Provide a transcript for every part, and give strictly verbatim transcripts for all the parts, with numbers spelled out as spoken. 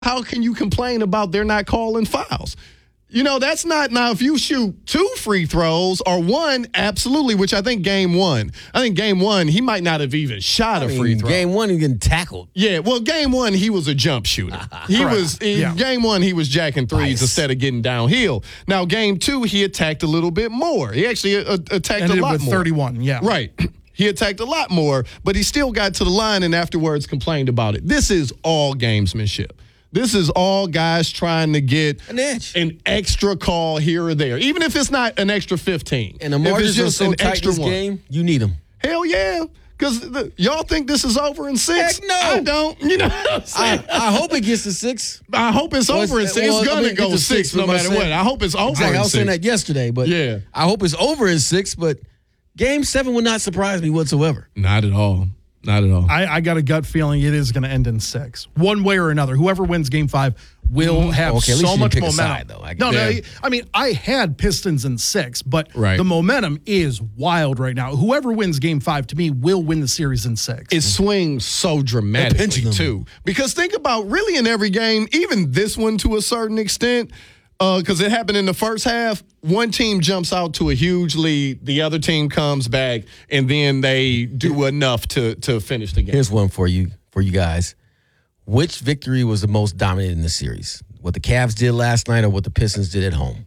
how can you complain about they're not calling fouls? You know, that's not – now, if you shoot two free throws or one, absolutely, which I think game one. I think game one, he might not have even shot I a mean, free throw. Game one, he getting tackled. Yeah, well, game one, he was a jump shooter. He was – in Yeah. game one, he was jacking threes Nice. instead of getting downhill. Now, game two, he attacked a little bit more. He actually uh, attacked Ended a lot with more. thirty-one, yeah. Right. He attacked a lot more, but he still got to the line and afterwards complained about it. This is all gamesmanship. This is all guys trying to get An edge. an extra call here or there, even if it's not an extra fifteen. And the if margins it's are just so an tight extra this one. game, you need them. Hell yeah. Because y'all think this is over in six? Heck no. I don't. You know what I'm saying? I, I hope it gets to six. I, hope it's Well, over in it's- six. well, It's I going to mean, go get to six, six no with my matter son. what. I hope it's over Exactly. in I was six. saying that yesterday, but Yeah. I hope it's over in six, but game seven would not surprise me whatsoever. Not at all. Not at all. I, I got a gut feeling it is going to end in six, one way or another. Whoever wins Game Five will have Okay, at least so you much pick a momentum. side, though. I no, no. Yeah. I mean, I had Pistons in six, but Right. the momentum is wild right now. Whoever wins Game Five, to me, will win the series in six. It swings so dramatically, pendulum. too. Because think about really in every game, even this one to a certain extent, because it happened in the first half, one team jumps out to a huge lead, the other team comes back, and then they do enough to to finish the game. Here's one for you, for you guys. Which victory was the most dominant in the series? What the Cavs did last night or what the Pistons did at home?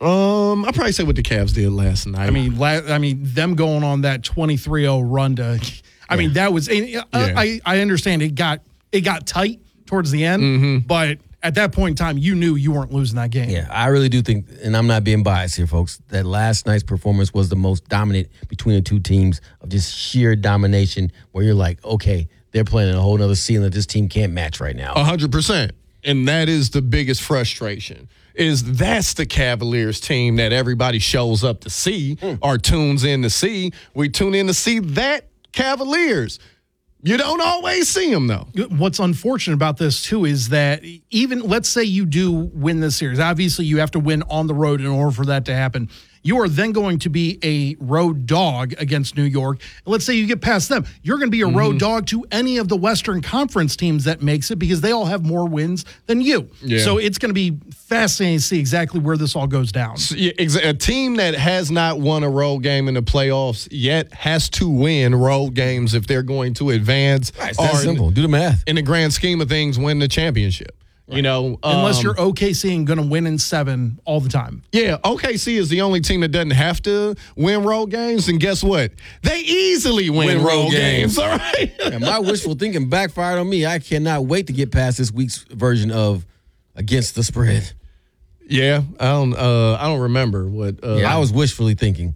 Um, I'll probably say what the Cavs did last night. I mean, la- I mean, them going on that twenty-three oh run to, I mean, that was. and, uh, Yeah. I I understand it got it got tight towards the end, Mm-hmm. but at that point in time, you knew you weren't losing that game. Yeah, I really do think, and I'm not being biased here, folks, that last night's performance was the most dominant between the two teams of just sheer domination where you're like, okay, they're playing at a whole nother ceiling that this team can't match right now. A hundred percent. And that is the biggest frustration. Is that's the Cavaliers team that everybody shows up to see or tunes in to see. We tune in to see that Cavaliers. You don't always see them, though. What's unfortunate about this, too, is that even, let's say you do win this series. Obviously, you have to win on the road in order for that to happen. You are then going to be a road dog against New York. Let's say you get past them. You're going to be a road dog to any of the Western Conference teams that makes it because they all have more wins than you. Yeah. So it's going to be fascinating to see exactly where this all goes down. Yeah, exa- a team that has not won a road game in the playoffs yet has to win road games if they're going to advance. Right, it's or that simple. Do the math. In the grand scheme of things, win the championship. You know, Unless um, you're O K C and going to win in seven all the time. Yeah, O K C is the only team that doesn't have to win road games, and guess what? They easily win, Win road, road games. games. All right. And my wishful thinking backfired on me. I cannot wait to get past this week's version of Against the Spread. Yeah, I don't. Uh, I don't remember what. Uh, Yeah, I was wishfully thinking.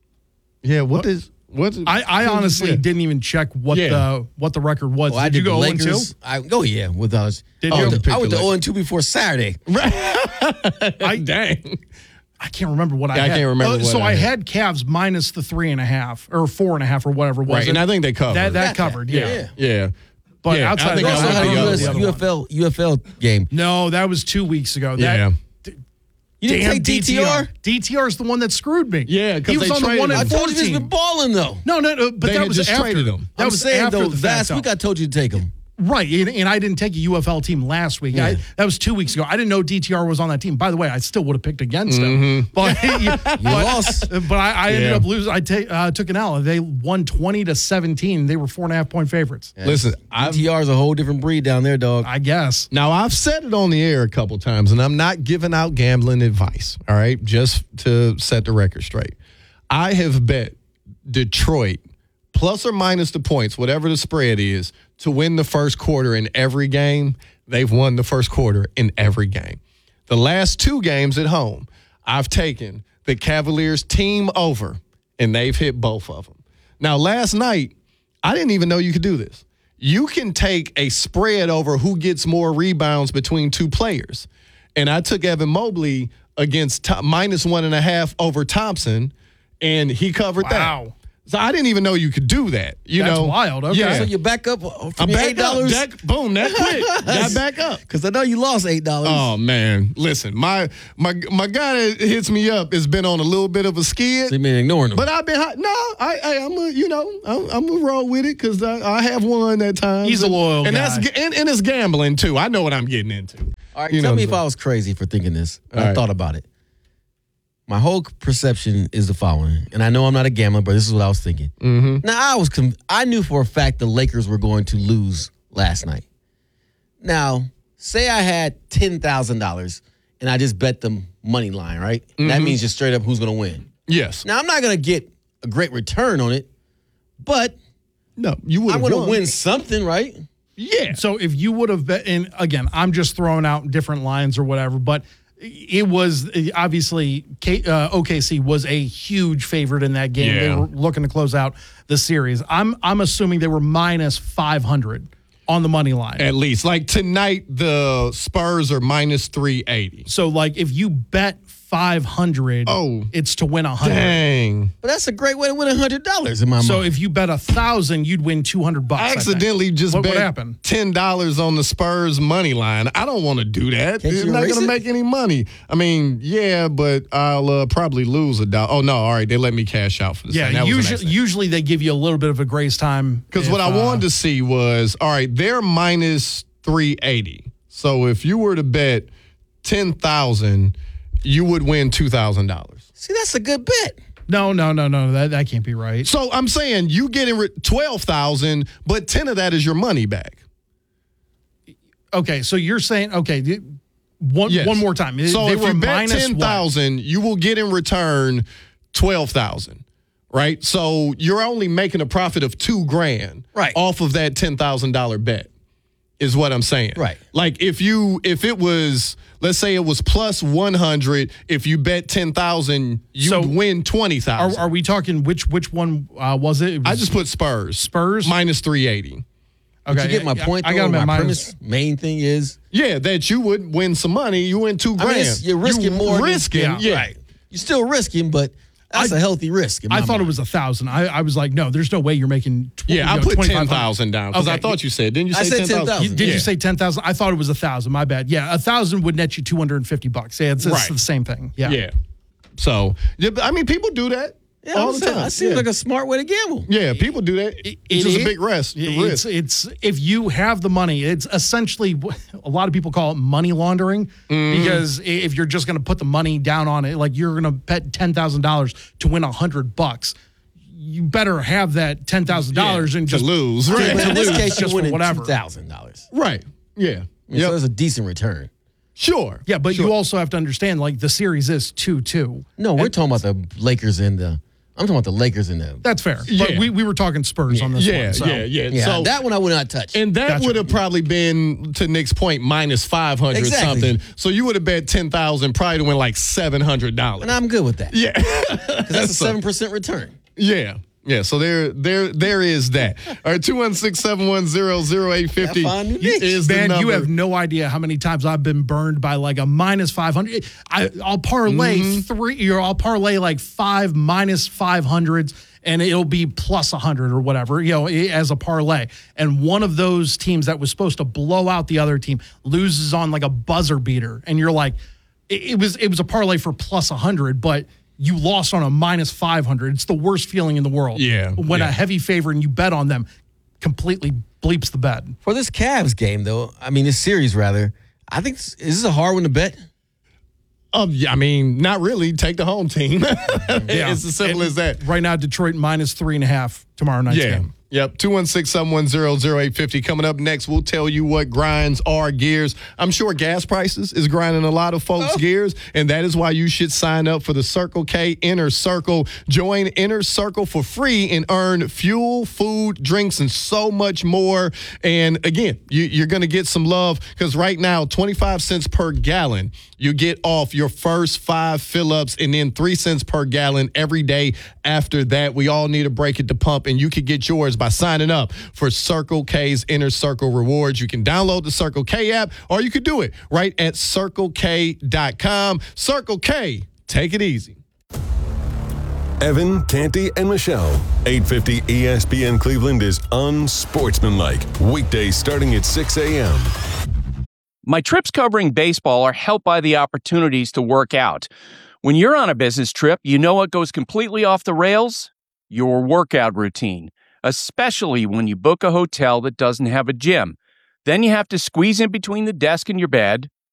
Yeah, what is what? I, I honestly yeah. didn't even check what Yeah. the what the record was. Well, I did you did go the oh and two? Lakers. I, oh, yeah. With us. Did I you? went to, I went to Pick the oh and two before Saturday. I, Dang. I can't remember what I Yeah, I had. can't remember Uh, what so I I had. had Cavs minus the three and a half or four and a half or whatever it was. Right, and I think they covered. that that Got that. covered. Yeah. Yeah. Yeah, But Yeah, I outside think of I Also that, went had the a other- U S, the other U one. F L, U F L game. No, that was two weeks ago. That, yeah. You didn't damn take D T R? D T R is the one that screwed me. Yeah, 'cause he was they on the traded one him. I and told you he's been fourteen. balling, though. No, no, no. But They that had was just after. traded him. That I'm was saying, after though, the last fact, week I told you to take him. Right, and, and I didn't take a U F L team last week. I, Yeah. that was two weeks ago. I didn't know D T R was on that team. By the way, I still would have picked against him. But, you, but, lost. But I, I ended Yeah. up losing. I ta- uh, took an L. They won twenty to seventeen. They were four and a half point favorites. Listen, I've, D T R is a whole different breed down there, dog. I guess. now I've said it on the air a couple times, and I'm not giving out gambling advice. All right, just to set the record straight, I have bet Detroit plus or minus the points, whatever the spread is, to win the first quarter in every game. They've won the first quarter in every game. The last two games at home, I've taken the Cavaliers team over, and they've hit both of them. Now, last night, I didn't even know you could do this. You can take a spread over who gets more rebounds between two players. And I took Evan Mobley against to- minus one and a half over Thompson, and he covered Wow. that. So I didn't even know you could do that. You That's know, wild. Okay. Yeah. So you back up from I'm your back eight dollars? up. That, boom, that quick. Got back up. Because I know you lost eight dollars. Oh man, listen, my my my guy that hits me up has been on a little bit of a skid. So you been ignoring them. But I've been hot. No, I, I I'm a, you know I'm, I'm gonna roll with it because I, I have won that time. He's a loyal and guy. that's and, and it's gambling too. I know what I'm getting into. All right, You tell know me what if I'm I was crazy for thinking this. All I right. thought about it. My whole perception is the following, and I know I'm not a gambler, but this is what I was thinking. Mm-hmm. Now, I was com- I knew for a fact the Lakers were going to lose last night. Now, say I had ten thousand dollars and I just bet the money line, right? Mm-hmm. That means just straight up who's going to win. Yes. Now, I'm not going to get a great return on it, but No, you would. I'm have going to won. win something, right? Yeah. So if you would have bet, and again, I'm just throwing out different lines or whatever, but it was obviously K, uh, O K C was a huge favorite in that game. They Yeah. were looking to close out the series. I'm I'm assuming they were minus five hundred on the money line. At least like tonight, the Spurs are minus three eighty. So like if you bet five hundred, Oh. it's to win one hundred. Dang. But that's a great way to win one hundred dollars in my So mind. if you bet a thousand, you'd win two hundred bucks. I I think. accidentally just What would bet happen? ten dollars on the Spurs money line. I don't want to do that. Can't you It's not erase going to it? make any money. I mean, yeah, but I'll uh, probably lose a dollar. Oh no, all right, they let me cash out for the Yeah, usually usually they give you a little bit of a grace time. because if, what I uh, wanted to see was all right, they're minus three eighty. So if you were to bet ten thousand, you would win two thousand dollars. See, that's a good bet. No, no, no, no. That that can't be right. So I'm saying you getting re- twelve thousand, but ten of that is your money back. Okay, so you're saying okay. th- One Yes. one more time. So they if were you bet minus ten what? thousand, you will get in return twelve thousand. Right? So you're only making a profit of two grand Right. off of that ten thousand dollar bet. Is what I'm saying. Right. Like if you if it was let's say it was plus one hundred, if you bet ten thousand, you'd So, win twenty Are, thousand. are we talking which which one uh, was it? It was I just put Spurs. Spurs? minus three eighty. okay. Did you get my I- point? I, though? got them my at minus. premise, main thing is Yeah, that you would win some money. You win two I grand. mean, it's- you're risking You more. than- Risking, yeah, yeah. Right. You're still risking, but that's I- a healthy risk. in I my thought mind. it was a thousand. I, I was like, no, there's no way you're making. Tw- Yeah, I you know, put ten twenty-five hundred. thousand down because I Okay. thought you said. Didn't you I say said ten ten thousand. thousand? Did Yeah. you say ten thousand? I thought it was a thousand. My bad. Yeah, a thousand would net you two hundred and fifty bucks. Yeah, it's, it's Right. the same thing. Yeah. Yeah. So, yeah, but I mean, people do that Yeah, all I'm the saying, time. That seems yeah. like a smart way to gamble. yeah, people do that. It- it's it just is- a big risk. It's, risk. it's if you have the money, it's essentially a lot of people call it money laundering Mm-hmm. because if you're just going to put the money down on it, like you're going to bet ten thousand dollars to win a hundred bucks, you better have that ten thousand dollars Yeah, and to just lose, to- right. to But in this lose case, just you're for winning whatever. two thousand dollars. Right. Yeah. So Yep. that's a decent return. Sure. Yeah, but Sure. you also have to understand, like the series is two two. No, we're talking about the Lakers and the. I'm talking about the Lakers and the. That's fair. Yeah. But we, we were talking Spurs on this Yeah, one. So. yeah, yeah, Yeah, So that one I would not touch. and that Gotcha. would have probably been to Nick's point minus five hundred Exactly. something. So you would have bet ten thousand, probably to win like seven hundred dollars. and I'm good with that. Yeah. Because that's a So- seven percent return. Yeah. Yeah, so there, there, there is that. All right, two one six, seven one zero, zero eight five zero Gotta find new niche. is the Man, number. you have no idea how many times I've been burned by like a minus five hundred. I, I'll parlay Mm-hmm. three, or I'll parlay like five minus five hundreds, and it'll be plus a hundred or whatever, you know, i- as a parlay. And one of those teams that was supposed to blow out the other team loses on like a buzzer beater, and you're like, it, it was it was a parlay for plus a hundred, but you lost on a minus five hundred. It's the worst feeling in the world. Yeah, when yeah. a heavy favorite and you bet on them completely bleeps the bet. For this Cavs game, though, I mean, this series, rather, I think, this, is this a hard one to bet? Um, yeah, I mean, not really. Take the home team. It's as simple And as that. Right now, Detroit minus three and a half tomorrow night's Yeah. game. Yep. two one six, seven one zero, zero eight five zero. Coming up next, we'll tell you what grinds our gears. I'm sure gas prices is grinding a lot of folks' gears, and that is why you should sign up for the Circle K Inner Circle. Join Inner Circle for free and earn fuel, food, drinks, and so much more. And again, you, you're going to get some love because right now, twenty-five cents per gallon, you get off your first five fill-ups and then three cents per gallon every day after that. We all need a break at the pump, and you could get yours by signing up for Circle K's Inner Circle Rewards. You can download the Circle K app, or you could do it right at circle k dot com. Circle K, take it easy. Evan, Canty, and Michelle. eight fifty E S P N Cleveland is unsportsmanlike. Weekdays starting at six a.m. My trips covering baseball are helped by the opportunities to work out. When you're on a business trip, you know what goes completely off the rails? Your workout routine, especially when you book a hotel that doesn't have a gym. Then you have to squeeze in between the desk and your bed,